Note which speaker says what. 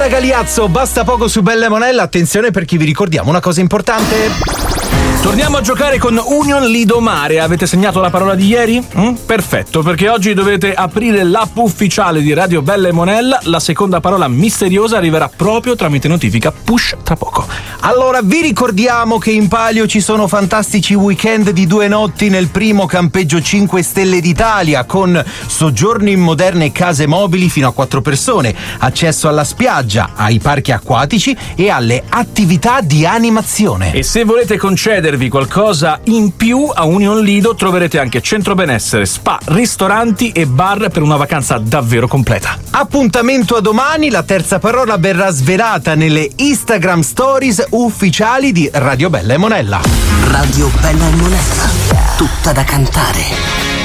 Speaker 1: Sara Galiazzo, basta poco su Bella e Monella. Attenzione perché vi ricordiamo una cosa importante.
Speaker 2: Torniamo a giocare con Union Lido Mare. Avete segnato la parola di ieri? Perfetto, perché oggi dovete aprire l'app ufficiale di Radio Bella e Monella. La seconda parola misteriosa arriverà proprio tramite notifica push tra poco.
Speaker 1: Allora, vi ricordiamo che in palio ci sono fantastici weekend di 2 notti nel primo campeggio 5 Stelle d'Italia, con soggiorni in moderne case mobili fino a 4 persone, accesso alla spiaggia, ai parchi acquatici e alle attività di animazione.
Speaker 2: E se volete concedervi qualcosa in più, a Union Lido troverete anche centro benessere, spa, ristoranti e bar per una vacanza davvero completa.
Speaker 1: Appuntamento a domani, la terza parola verrà svelata nelle Instagram Stories ufficiali di Radio Bella e Monella.
Speaker 3: Radio Bella e Monella, tutta da cantare.